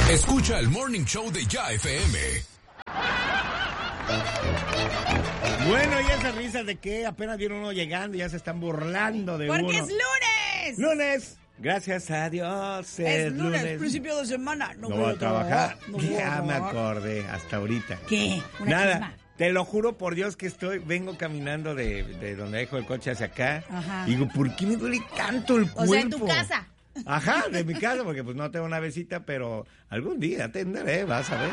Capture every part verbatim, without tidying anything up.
Escucha el Morning Show de Ya F M. Bueno, y esas risas de que apenas vieron uno llegando y ya se están burlando de Porque uno. es lunes. Lunes. Gracias a Dios. Es, Es lunes, lunes. principio de semana. No, No voy voy a trabajar. No voy a Ya me trabajar. acordé hasta ahorita. ¿Qué? ¿Una Nada. chisma? Te lo juro por Dios que estoy, vengo caminando de, de donde dejo el coche hacia acá. Ajá. Y digo, ¿por qué me duele tanto el O cuerpo? sea, en tu casa. Ajá, de mi casa, porque pues no tengo una besita, pero algún día atenderé, vas a ver.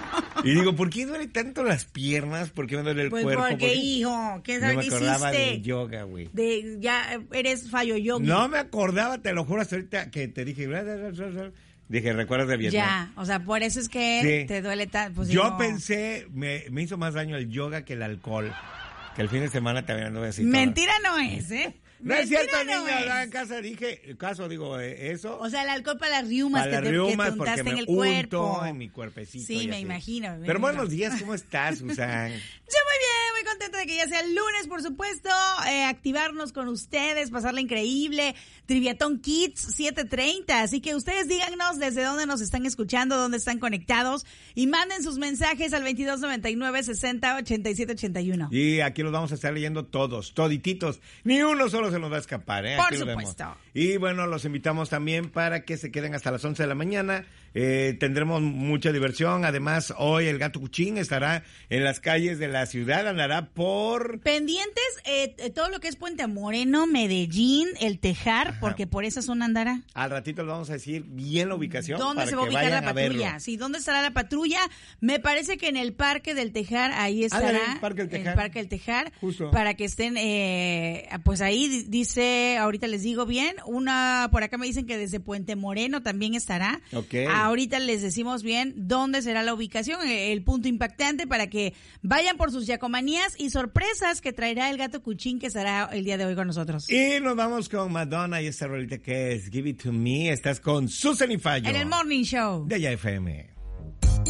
Y digo, ¿por qué duele tanto las piernas? ¿Por qué me duele el Pues cuerpo? porque, hijo, ¿qué no sabes me que acordaba hiciste? de yoga, güey. De, ya eres fallo yogi. No me acordaba, te lo juro, hasta ahorita que te dije, bla, bla, bla, bla, bla. Dije, ¿recuerdas de Vietnam? Ya, o sea, por eso es que Sí. te duele tanto. Pues, Yo digo, pensé, me, me hizo más daño el yoga que el alcohol. Que el fin de semana también ando así. todo. Mentira no es, ¿eh? No es Mentira cierto, no niña, es. ¿verdad? En casa dije, caso digo, eh, eso. O sea, el alcohol para las riumas Para las que te, riumas, que te porque untaste me en el unto cuerpo. en mi cuerpecito. Sí, y me así. imagino. me Pero imagino. buenos días, ¿cómo estás, Susan? Yo muy bien, muy contenta de que ya sea el lunes, por supuesto, eh, activarnos con ustedes, pasarla increíble, Triviatón Kids siete treinta, así que ustedes díganos desde dónde nos están escuchando, dónde están conectados y manden sus mensajes al veintidós noventa y nueve sesenta ochenta y siete ochenta y uno. Y aquí los vamos a estar leyendo todos, todititos, ni uno solo se nos va a escapar, ¿eh? Por Aquí lo supuesto. vemos. Y bueno, los invitamos también para que se queden hasta las once de la mañana. Eh, tendremos mucha diversión. Además, hoy el Gato Cuchín estará en las calles de la ciudad, andará por... Pendientes, eh, eh, todo lo que es Puente Moreno, Medellín, El Tejar, Ajá. porque por esa zona andará. Al ratito les vamos a decir bien la ubicación. ¿Dónde para se va a que ubicar la vayan a verlo. patrulla? Sí, ¿dónde estará la patrulla? Me parece que en el Parque del Tejar, ahí estará. Ándale, el Parque del Tejar. El Parque del Tejar. Justo. Para que estén, eh, pues ahí di- dice, ahorita les digo bien, una, por acá me dicen que desde Puente Moreno también estará. Ok. Ahorita les decimos bien dónde será la ubicación, eh, el punto impactante para que vayan por sus yacomanías y sorpresas que traerá el Gato Cuchín que estará el día de hoy con nosotros. Y nos vamos con Madonna y esta rolita que es Give It To Me. Estás con Susan y Fallo. En el Morning Show. De Ya F M.